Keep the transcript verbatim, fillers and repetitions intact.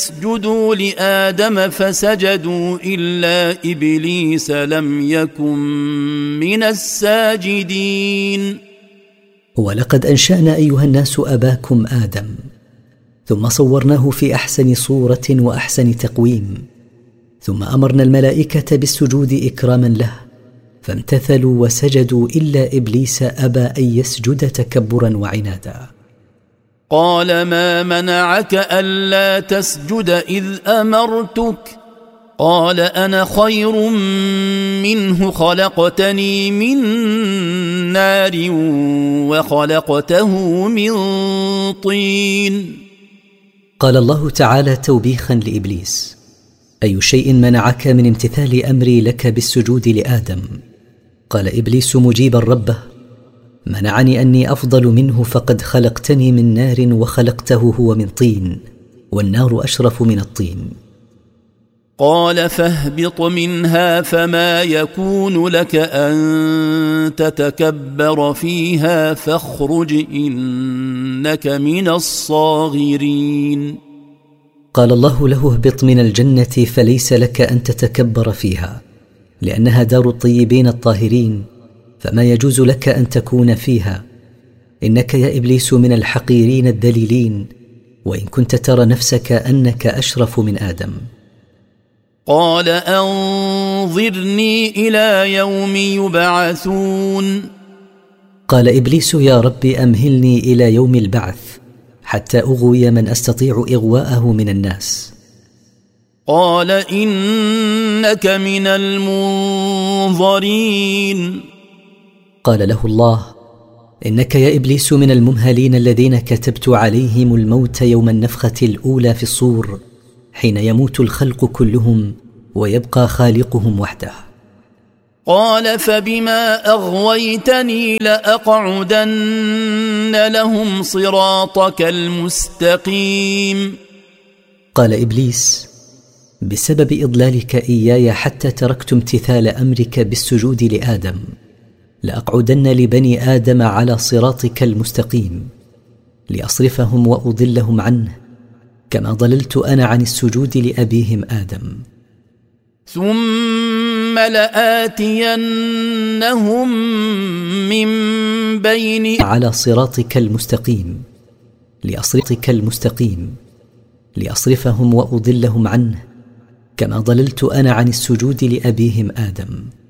اسجدوا لآدم فسجدوا إلا إبليس لم يكن من الساجدين. ولقد أنشأنا أيها الناس أباكم آدم، ثم صورناه في أحسن صورة وأحسن تقويم، ثم أمرنا الملائكة بالسجود إكراما له، فامتثلوا وسجدوا إلا إبليس أبى أن يسجد تكبرا وعنادا. قال ما منعك ألا تسجد إذ أمرتك؟ قال أنا خير منه خلقتني من نار وخلقته من طين. قال الله تعالى توبيخا لإبليس: أي شيء منعك من امتثال أمري لك بالسجود لآدم؟ قال إبليس مجيبا ربه: منعني أني أفضل منه، فقد خلقتني من نار وخلقته هو من طين، والنار أشرف من الطين. قال فاهبط منها فما يكون لك أن تتكبر فيها فاخرج إنك من الصاغرين. قال الله له: اهبط من الجنة فليس لك أن تتكبر فيها، لأنها دار الطيبين الطاهرين، فما يجوز لك أن تكون فيها، إنك يا إبليس من الحقيرين الدليلين، وإن كنت ترى نفسك أنك أشرف من آدم. قال أنظرني إلى يوم يبعثون. قال إبليس: يا رب أمهلني إلى يوم البعث حتى أغوي من أستطيع إغواءه من الناس. قال إنك من المنظرين. قال له الله: إنك يا إبليس من الممهلين الذين كتبت عليهم الموت يوم النفخة الأولى في الصور، حين يموت الخلق كلهم ويبقى خالقهم وحده. قال فبما أغويتني لأقعدن لهم صراطك المستقيم. قال إبليس: بسبب إضلالك إياي حتى تركت امتثال أمرك بالسجود لآدم، لأقعدن لبني آدم على صراطك المستقيم لأصرفهم وأضلهم عنه، كما ضللت أنا عن السجود لأبيهم آدم. ثم لآتينهم من بين على صراطك المستقيم لأصرفك المستقيم لأصرفهم وأضلهم عنه، كما ضللت أنا عن السجود لأبيهم آدم.